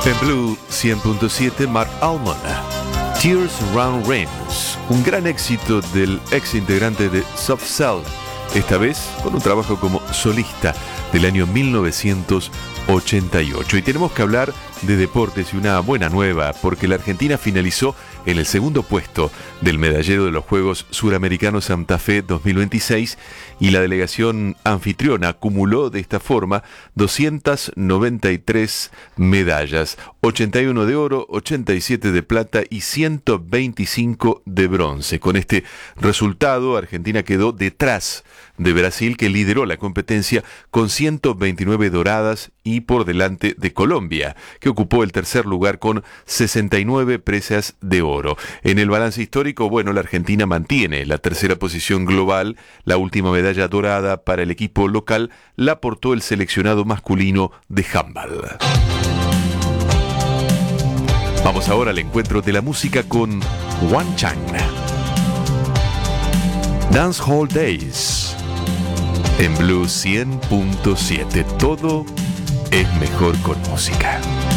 En Blue 100.7, Mark Almond, Tears Round Rains, un gran éxito del ex integrante de Soft Cell, esta vez con un trabajo como solista del año 1988. Y tenemos que hablar de deportes y una buena nueva, porque la Argentina finalizó en el segundo puesto del medallero de los Juegos Suramericanos Santa Fe 2026 y la delegación anfitriona acumuló de esta forma 293 medallas, 81 de oro, 87 de plata y 125 de bronce. Con este resultado, Argentina quedó detrás de Brasil, que lideró la competencia con 129 doradas, y por delante de Colombia, que ocupó el tercer lugar con 69 presas de oro. En el balance histórico, la Argentina mantiene la tercera posición global. La última medalla dorada para el equipo local la aportó el seleccionado masculino de handball. Vamos ahora al encuentro de la música con Wan Chang. Dance Hall Days. En Blue 100.7, todo es mejor con música.